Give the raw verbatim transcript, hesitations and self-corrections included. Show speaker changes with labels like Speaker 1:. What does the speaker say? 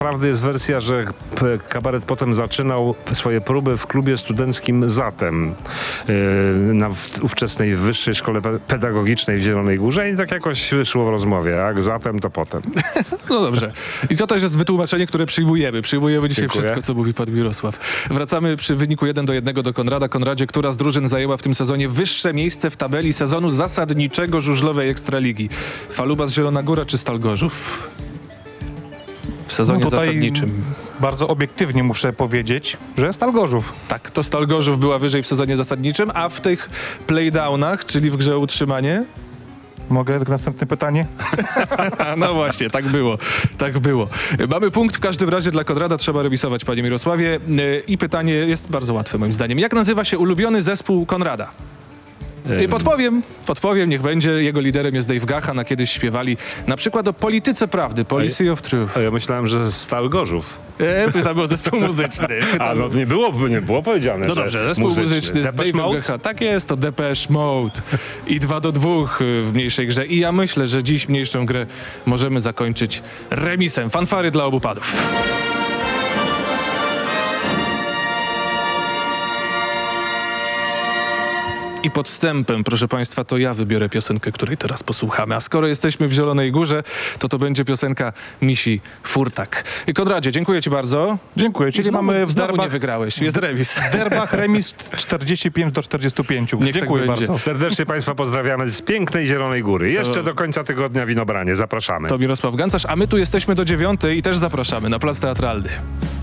Speaker 1: Prawda jest wersja, że p- kabaret potem zaczynał swoje próby w klubie studenckim Zatem yy, na w- ówczesnej Wyższej Szkole Pe- Pedagogicznej w Zielonej Górze i tak jakoś wyszło w rozmowie. Jak Zatem, to potem.
Speaker 2: No dobrze. I to też jest wytłumaczenie, które przyjmujemy. Przyjmujemy dzisiaj
Speaker 1: Dziękuję.
Speaker 2: wszystko, co mówi pan Mirosław. Wracamy przy wyniku jeden do jednego do Konrada. Konradzie, która z drużyn zajęła w tym sezonie wyższe miejsce w tabeli sezonu zasadniczego żużlowej Ekstraligi? Falubas, Zielona Góra czy Stal Gorzów? W sezonie
Speaker 3: No tutaj
Speaker 2: zasadniczym.
Speaker 3: Bardzo obiektywnie muszę powiedzieć, że Stal Gorzów.
Speaker 2: Tak, to Stal Gorzów była wyżej w sezonie zasadniczym, a w tych playdownach, czyli w grze o utrzymanie?
Speaker 3: Mogę następne pytanie?
Speaker 2: A, no właśnie, tak było, tak było. Mamy punkt w każdym razie dla Konrada, trzeba remisować, panie Mirosławie. I pytanie jest bardzo łatwe moim zdaniem. Jak nazywa się ulubiony zespół Konrada? I podpowiem, podpowiem, niech będzie. Jego liderem jest Dave Gahan, a kiedyś śpiewali na przykład o polityce prawdy, Policy of Truth.
Speaker 1: A ja myślałem, że Stal Gorzów.
Speaker 2: E, pytamy o zespół muzyczny.
Speaker 1: A
Speaker 2: Pytamy...
Speaker 1: no nie było, nie było powiedziane,
Speaker 2: No
Speaker 1: że
Speaker 2: dobrze, zespół muzyczny, z
Speaker 1: Depeche
Speaker 2: Dave'em
Speaker 1: Mode?
Speaker 2: Gahan. Tak jest, to Depeche Mode. I dwa do dwóch y, w mniejszej grze. I ja myślę, że dziś mniejszą grę możemy zakończyć remisem. Fanfary dla obu panów. I podstępem, proszę państwa, to ja wybiorę piosenkę, której teraz posłuchamy. A skoro jesteśmy w Zielonej Górze, to to będzie piosenka Misi Furtak. I Konradzie, dziękuję ci bardzo.
Speaker 3: Dziękuję. Czyli
Speaker 2: Znowu,
Speaker 3: mamy w
Speaker 2: znowu nie
Speaker 3: derbach,
Speaker 2: wygrałeś, jest remis.
Speaker 3: w derbach remis czterdzieści pięć do czterdziestu pięciu.
Speaker 2: Niech tak
Speaker 3: Dziękuję
Speaker 2: będzie.
Speaker 3: bardzo.
Speaker 1: Serdecznie Państwa pozdrawiamy z pięknej Zielonej Góry. Jeszcze do końca tygodnia winobranie. Zapraszamy.
Speaker 2: To Mirosław Gancarz, a my tu jesteśmy do dziewiątej i też zapraszamy na Plac Teatralny.